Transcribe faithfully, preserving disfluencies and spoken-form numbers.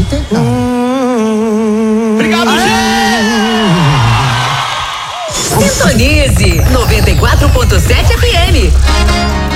tem, cara. Hum... Obrigado, gente! Sintonize noventa e quatro ponto sete F M.